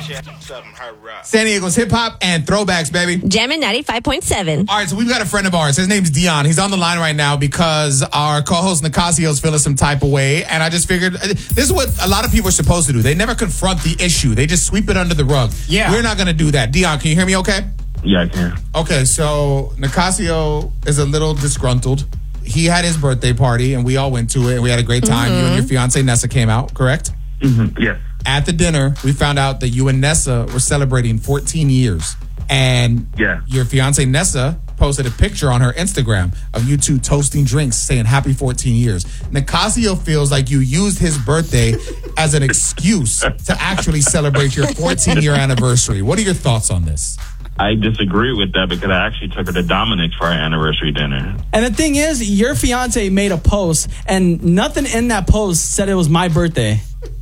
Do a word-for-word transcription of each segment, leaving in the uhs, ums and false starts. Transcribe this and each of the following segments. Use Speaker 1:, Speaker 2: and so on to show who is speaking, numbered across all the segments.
Speaker 1: San Diego's hip hop and throwbacks, baby.
Speaker 2: Jammin' ninety-five point seven.
Speaker 1: All right, so we've got a friend of ours. His name's Dion. He's on the line right now because our co-host Nicasio's feeling some type of way. And I just figured this is what a lot of people are supposed to do. They never confront the issue. They just sweep it under the rug.
Speaker 3: Yeah.
Speaker 1: We're not going to do that. Dion, can you hear me okay?
Speaker 4: Yeah, I can.
Speaker 1: Okay, so Nicasio is a little disgruntled. He had his birthday party, and we all went to it, and we had a great time. Mm-hmm. You and your fiance, Nessa, came out, correct?
Speaker 4: Mm-hmm. Yes.
Speaker 1: At the dinner, we found out that you and Nessa were celebrating fourteen years. And
Speaker 4: yeah.
Speaker 1: your fiance, Nessa, posted a picture on her Instagram of you two toasting drinks saying happy fourteen years. Nicasio feels like you used his birthday as an excuse to actually celebrate your fourteen-year anniversary. What are your thoughts on this?
Speaker 4: I disagree with that because I actually took her to Dominic's for our anniversary dinner.
Speaker 5: And the thing is, your fiance made a post, and nothing in that post said it was my birthday.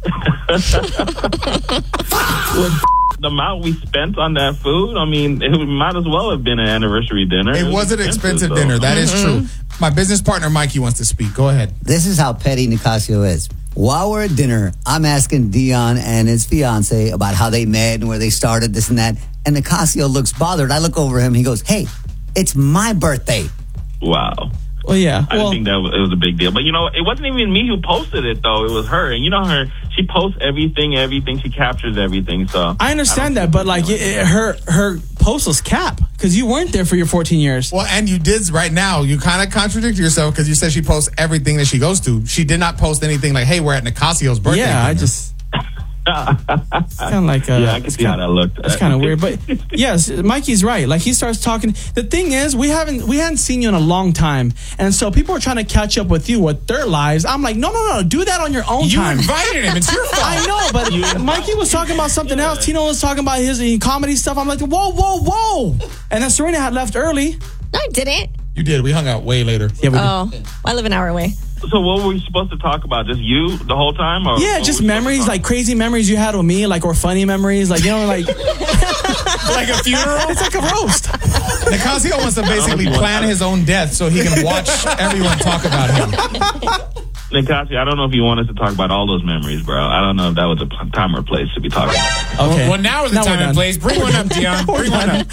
Speaker 4: The amount we spent on that food, I mean, it might as well have been an anniversary dinner.
Speaker 1: It, it was an expensive so. dinner. That mm-hmm. is true. My business partner, Mikey, wants to speak. Go ahead.
Speaker 6: This is how petty Nicasio is. While we're at dinner, I'm asking Dion and his fiance about how they met and where they started, this and that. And Nicasio looks bothered. I look over him. He goes, hey, it's my birthday.
Speaker 4: Wow.
Speaker 5: Well, yeah.
Speaker 4: I
Speaker 5: well,
Speaker 4: think that was, it was a big deal. But, you know, it wasn't even me who posted it, though. It was her. And you know her. She posts everything, everything. She captures everything. So
Speaker 5: I understand I that. But, like, it, it, her her post was cap because you weren't there for your fourteen years.
Speaker 1: Well, and you did right now. You kind of contradict yourself because you said she posts everything that she goes to. She did not post anything like, hey, we're at Nicasio's birthday.
Speaker 5: Yeah,
Speaker 1: dinner.
Speaker 5: I just... It's kind of like uh,
Speaker 4: yeah, I can see
Speaker 5: kinda,
Speaker 4: how that looked.
Speaker 5: It's kind of weird, but yes, Mikey's right. Like he starts talking. The thing is, we haven't we hadn't seen you in a long time, and so people are trying to catch up with you with their lives. I'm like, no, no, no, do that on your own
Speaker 3: you
Speaker 5: time.
Speaker 3: You invited him. It's your fault.
Speaker 5: I know, but you, Mikey was talking about something yeah. else. Tino was talking about his comedy stuff. I'm like, whoa, whoa, whoa, and then Serena had left early.
Speaker 2: No, I didn't.
Speaker 1: You did. We hung out way later.
Speaker 5: Yeah, we
Speaker 2: oh,
Speaker 5: did.
Speaker 2: I live an hour away.
Speaker 4: So what were we supposed to talk about? Just you the whole time? Or
Speaker 5: yeah, just memories, like crazy memories you had with me, like or funny memories, like you know, like
Speaker 3: like a funeral.
Speaker 5: It's like a roast.
Speaker 1: Nicasio wants to basically plan his own death so he can watch everyone talk about him.
Speaker 4: Nicasio, I don't know if you want us to talk about all those memories, bro. I don't know if that was a time or place to be talking about.
Speaker 3: Okay. Well, well now is the now time and place. Bring one up, Dion. Bring one up.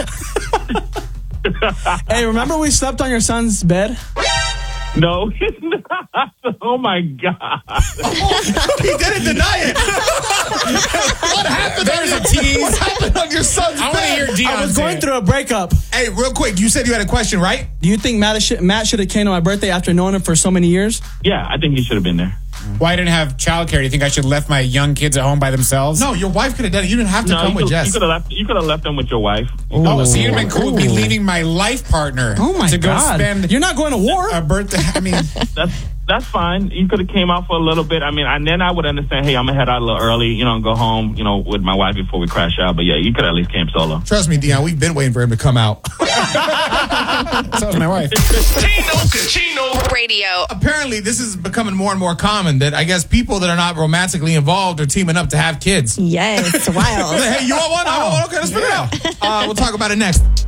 Speaker 5: Hey, remember we slept on your son's bed?
Speaker 4: No, he's not. Oh, my God.
Speaker 1: He didn't deny it. What happened?
Speaker 3: There's a tease.
Speaker 1: What happened on your son's
Speaker 3: I
Speaker 1: bed?
Speaker 3: want to hear Dion.
Speaker 5: I was going through a breakup.
Speaker 1: Hey, real quick, you said you had a question, right?
Speaker 5: Do you think Matt should, Matt should have came to my birthday after knowing him for so many years?
Speaker 4: Yeah, I think he should have been there.
Speaker 3: Why didn't have childcare? Do you think I should have left my young kids at home by themselves?
Speaker 1: No, your wife could have done it. You didn't have to
Speaker 4: no,
Speaker 1: come with
Speaker 4: could,
Speaker 1: Jess.
Speaker 4: You could have left. You could have left them with your wife.
Speaker 3: Ooh. Oh, so you'd have been cool with me leaving my life partner.
Speaker 5: Oh my
Speaker 3: to go
Speaker 5: God!
Speaker 3: Spend
Speaker 5: You're not going to war.
Speaker 3: A birthday. I mean,
Speaker 4: that's that's fine. You could have came out for a little bit. I mean, and then I would understand. Hey, I'm gonna head out a little early. You know, and go home. You know, with my wife before we crash out. But yeah, you could at least came solo.
Speaker 1: Trust me, Dion. We've been waiting for him to come out.
Speaker 3: So is my wife.
Speaker 7: Tino Cucino Radio.
Speaker 1: Apparently, this is becoming more and more common that I guess people that are not romantically involved are teaming up to have kids.
Speaker 2: Yes, wild.
Speaker 1: Hey, you want one? I want one. Okay, let's put it out. Uh, we'll talk about it next.